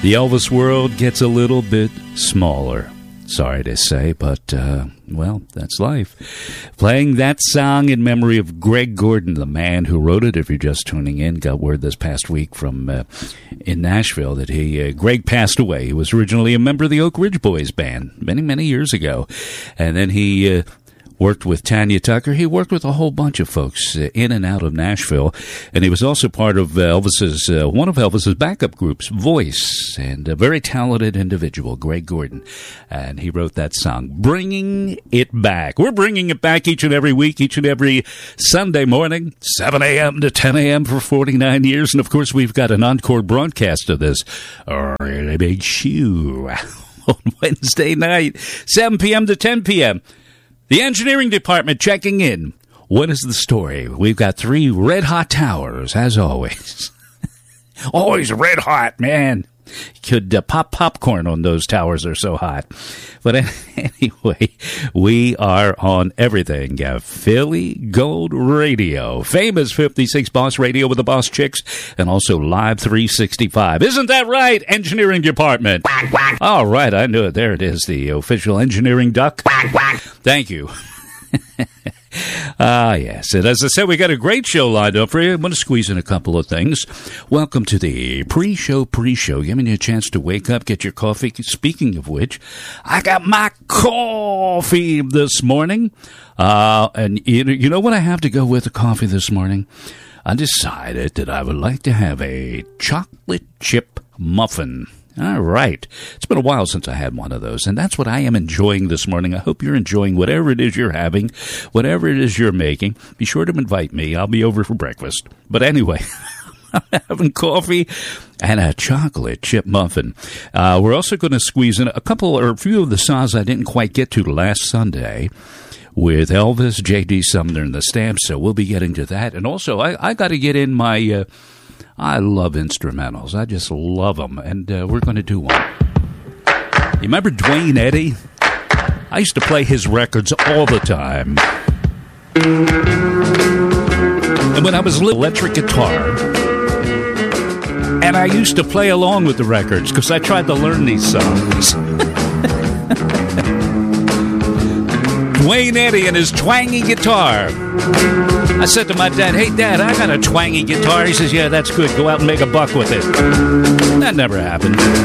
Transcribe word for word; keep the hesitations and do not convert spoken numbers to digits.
The Elvis world gets a little bit smaller. Sorry to say, but, uh, well, that's life. Playing that song in memory of Greg Gordon, the man who wrote it. If you're just tuning in, got word this past week from uh, in Nashville that he, uh, Greg passed away. He was originally a member of the Oak Ridge Boys band many, many years ago. And then he uh, worked with Tanya Tucker. He worked with a whole bunch of folks uh, in and out of Nashville. And he was also part of Elvis's, uh, one of Elvis's backup groups, Voice, and a very talented individual, Greg Gordon. And he wrote that song, Bringing It Back. We're bringing it back each and every week, each and every Sunday morning, seven a.m. to ten a.m. for forty-nine years. And, of course, we've got an encore broadcast of this really big shoe on Wednesday night, seven p.m. to ten p.m. The engineering department checking in. What is the story? We've got three red-hot towers, as always. Always red hot, man. Could uh, pop popcorn on those towers, are so hot. But anyway, we are on everything. Uh, Philly Gold Radio, famous fifty-six Boss Radio with the Boss Chicks, and also Live three sixty-five. Isn't that right, engineering department? Quack, quack. All right, I knew it. There it is, the official engineering duck. Quack, quack. Thank you. Ah, yes. And as I said, we got a great show lined up for you. I'm going to squeeze in a couple of things. Welcome to the pre-show, pre-show, giving you a chance to wake up, get your coffee. Speaking of which, I got my coffee this morning. Uh, and you, you know what I have to go with the coffee this morning? I decided that I would like to have a chocolate chip muffin. All right. It's been a while since I had one of those, and that's what I am enjoying this morning. I hope you're enjoying whatever it is you're having, whatever it is you're making. Be sure to invite me. I'll be over for breakfast. But anyway, I'm having coffee and a chocolate chip muffin. Uh, we're also going to squeeze in a couple or a few of the songs I didn't quite get to last Sunday with Elvis, J D. Sumner, and the Stamps, so we'll be getting to that. And also, I, I got to get in my... Uh, I love instrumentals. I just love them, and uh, we're going to do one. You remember Dwayne Eddy? I used to play his records all the time. And when I was little, electric guitar, and I used to play along with the records because I tried to learn these songs. Dwayne Eddy and his twangy guitar. I said to my dad, hey, Dad, I got a twangy guitar. He says, yeah, that's good. Go out and make a buck with it. That never happened.